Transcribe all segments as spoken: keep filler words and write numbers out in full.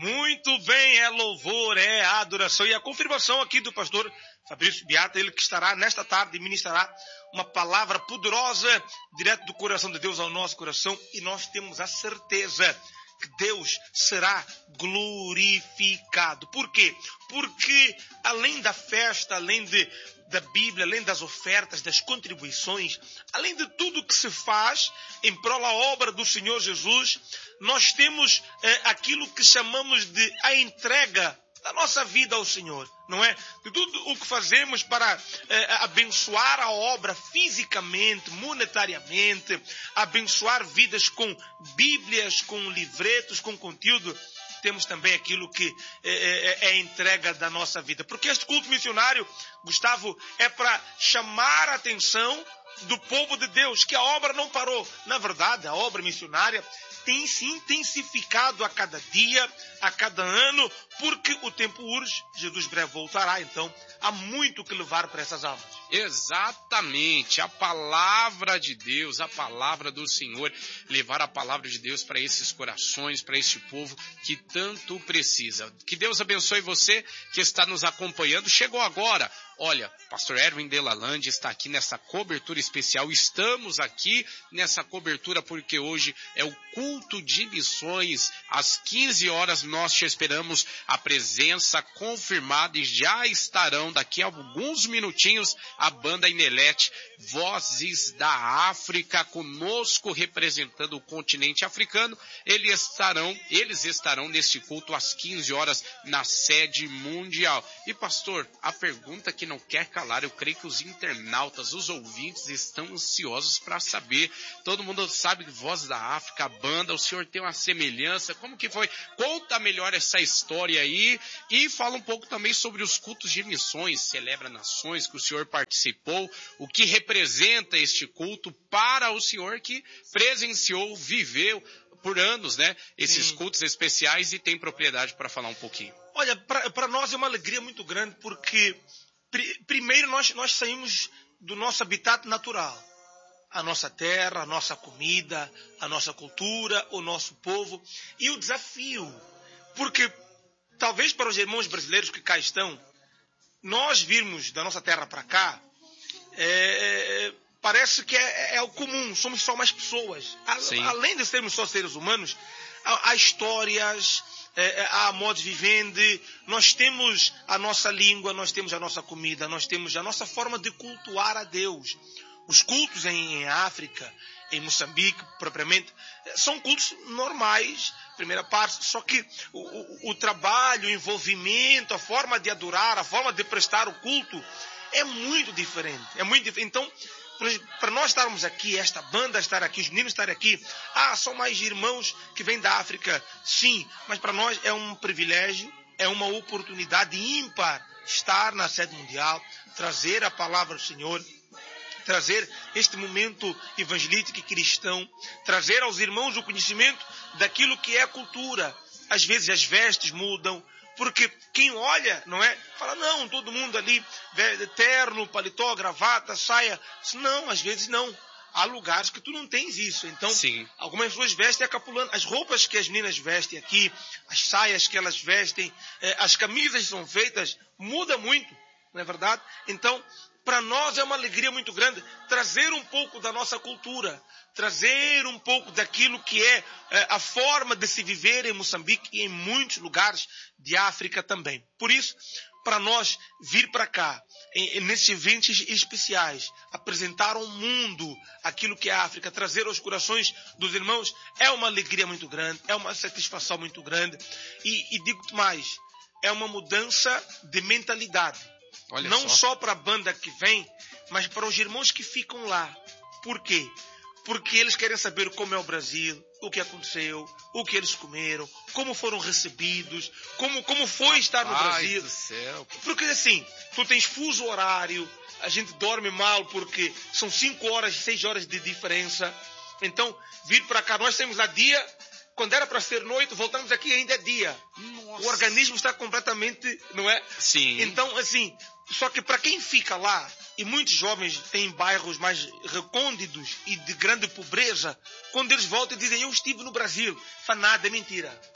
Muito bem, é louvor, é adoração. E a confirmação aqui do pastor Fabrício Beata, ele que estará nesta tarde e ministrará uma palavra poderosa, direto do coração de Deus ao nosso coração. E nós temos a certeza que Deus será glorificado. Por quê? Porque além da festa, além de, da Bíblia, além das ofertas, das contribuições, além de tudo que se faz em prol da obra do Senhor Jesus, nós temos é, aquilo que chamamos de a entrega da nossa vida ao Senhor, não é? De tudo o que fazemos para é, abençoar a obra fisicamente, monetariamente, abençoar vidas com Bíblias, com livretos, com conteúdo, temos também aquilo que é, é, é a entrega da nossa vida. Porque este culto missionário, Gustavo, é para chamar a atenção do povo de Deus, que a obra não parou. Na verdade, a obra missionária tem se intensificado a cada dia, a cada ano, porque o tempo urge, Jesus breve voltará, então há muito que levar para essas almas. Exatamente, a palavra de Deus, a palavra do Senhor, levar a palavra de Deus para esses corações, para este povo que tanto precisa. Que Deus abençoe você que está nos acompanhando. Chegou agora. Olha, pastor Erwin Delalande está aqui nessa cobertura especial. Estamos aqui nessa cobertura porque hoje é o culto de missões. Às quinze horas nós te esperamos, a presença confirmada, e já estarão daqui a alguns minutinhos a banda Inelete, Vozes da África, conosco representando o continente africano. Eles estarão, eles estarão neste culto às quinze horas na sede mundial. E pastor, a pergunta que não quer calar, eu creio que os internautas, os ouvintes estão ansiosos para saber. Todo mundo sabe que Voz da África, a banda, o senhor tem uma semelhança. Como que foi? Conta melhor essa história aí e fala um pouco também sobre os cultos de missões, Celebra Nações, que o senhor participou, o que representa este culto para o senhor que presenciou, viveu por anos, né, esses Sim. cultos especiais, e tem propriedade para falar um pouquinho. Olha, para nós é uma alegria muito grande, porque primeiro nós, nós saímos do nosso habitat natural. A nossa terra, a nossa comida, a nossa cultura, o nosso povo. E o desafio, porque talvez para os irmãos brasileiros que cá estão, nós virmos da nossa terra para cá, é, parece que é, é o comum, somos só mais pessoas. A, além de sermos só seres humanos, há, há histórias, É, há modos de vivendi, nós temos a nossa língua, nós temos a nossa comida, nós temos a nossa forma de cultuar a Deus. Os cultos em, em África, em Moçambique, propriamente, são cultos normais, primeira parte, só que o, o, o trabalho, o envolvimento, a forma de adorar, a forma de prestar o culto é muito diferente. É muito diferente. Então, para nós estarmos aqui, esta banda estar aqui, os meninos estarem aqui, ah, são mais irmãos que vêm da África, sim, mas para nós é um privilégio, é uma oportunidade ímpar estar na sede mundial, trazer a palavra do Senhor, trazer este momento evangelístico e cristão, trazer aos irmãos o conhecimento daquilo que é a cultura. Às vezes as vestes mudam, porque quem olha, não é? Fala, não, todo mundo ali, terno, paletó, gravata, saia. Não, às vezes não. Há lugares que tu não tens isso. Então, Sim. algumas pessoas vestem a capulana. As roupas que as meninas vestem aqui, as saias que elas vestem, as camisas são feitas, muda muito, não é verdade? Então, para nós é uma alegria muito grande trazer um pouco da nossa cultura, trazer um pouco daquilo que é, é a forma de se viver em Moçambique e em muitos lugares de África também. Por isso, para nós vir para cá, em, nesses eventos especiais, apresentar ao mundo aquilo que é a África, trazer aos corações dos irmãos, é uma alegria muito grande, é uma satisfação muito grande. E, e digo-te mais, é uma mudança de mentalidade. Olha Não só, só para a banda que vem, mas para os irmãos que ficam lá. Por quê? Porque eles querem saber como é o Brasil, o que aconteceu, o que eles comeram, como foram recebidos, como, como foi Rapaz estar no Brasil. Do céu. Porque assim, tu tens fuso horário, a gente dorme mal porque são cinco horas, seis horas de diferença. Então, vir para cá, nós temos lá dia, quando era para ser noite, voltamos aqui e ainda é dia. Nossa. O organismo está completamente, não é? Sim. Então, assim, só que para quem fica lá, e muitos jovens têm bairros mais recônditos e de grande pobreza, quando eles voltam e dizem, eu estive no Brasil. Fala, nada, é mentira.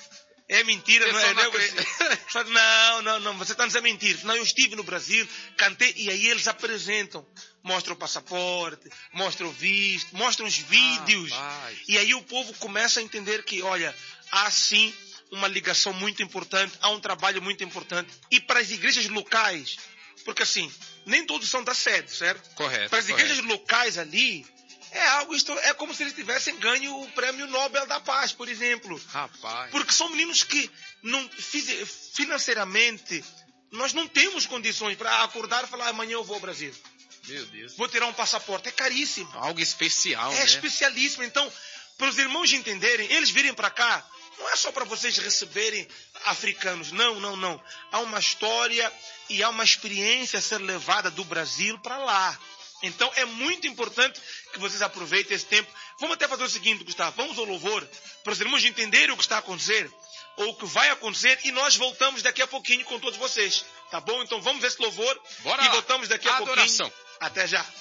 É mentira, Você não só é? não Não, acredita. você, não, não, não, você está nos a mentir. Não, eu estive no Brasil, cantei, e aí eles apresentam. Mostram o passaporte, mostram o visto, mostram os vídeos. Rapaz. E aí o povo começa a entender que, olha, há sim uma ligação muito importante, há um trabalho muito importante. E para as igrejas locais, porque assim, nem todos são da sede, certo? Correto. Para as correto. igrejas locais ali, é algo, isto é como se eles tivessem ganho o prêmio Nobel da Paz, por exemplo. Rapaz. Porque são meninos que não, financeiramente, nós não temos condições para acordar e falar, amanhã eu vou ao Brasil. Meu Deus. Vou tirar um passaporte. É caríssimo. Algo especial, É né? especialíssimo. Então, para os irmãos entenderem, eles virem para cá, não é só para vocês receberem africanos. Não, não, não. Há uma história e há uma experiência a ser levada do Brasil para lá. Então, é muito importante que vocês aproveitem esse tempo. Vamos até fazer o seguinte, Gustavo. Vamos ao louvor, para os irmãos entenderem o que está a acontecer, ou o que vai acontecer, e nós voltamos daqui a pouquinho com todos vocês. Tá bom? Então, vamos ver esse louvor. Bora e lá. voltamos daqui a Adoração. pouquinho. Até já.